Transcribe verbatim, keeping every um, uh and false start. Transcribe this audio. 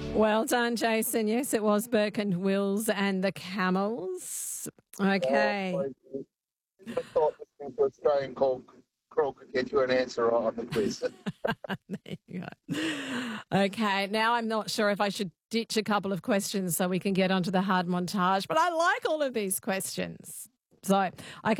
Well done, Jason. Yes, it was Burke and Wills and the Camels. Okay. Oh, I never thought listening to Australian call, crawl could get you an answer right on the quiz. There you go. Okay, now I'm not sure if I should ditch a couple of questions so we can get onto the hard montage, but I like all of these questions. So, okay.